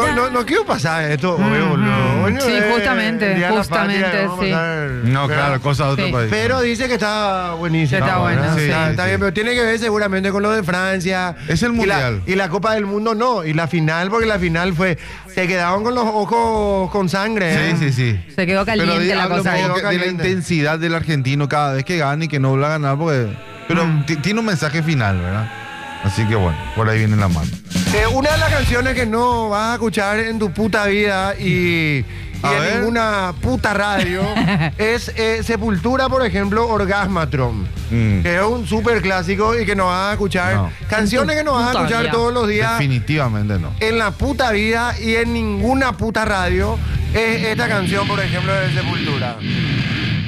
No quiero pasar esto, boludo. Sí, justamente, el Día de la justamente, Patria, vamos a sí. pasar- No, claro, cosa de otro Sí. país. Pero dice que está buenísimo. Está bueno, ¿verdad? sí. Está Sí. bien, pero tiene que ver seguramente con lo de Francia. Es el Y Mundial. y la Copa del Mundo no. Y la final, porque la final fue. Se quedaron con los ojos con sangre. ¿eh? Sí. Se quedó caliente la habla un cosa ahí. poco de la Caliente. intensidad del argentino cada vez que gana y que no vuelva a ganar, porque. Pero tiene un mensaje final, ¿verdad? Así que bueno, por ahí viene la mano. Una de las canciones que no vas a escuchar en tu puta vida y A en ver. ninguna puta radio es Sepultura, por ejemplo, Orgasmatron, que es un súper clásico y que no vas a escuchar. No. Canciones que no vas a Puta escuchar vida. todos los días Definitivamente no. en la puta vida y en ninguna puta radio es esta canción, por ejemplo, de Sepultura.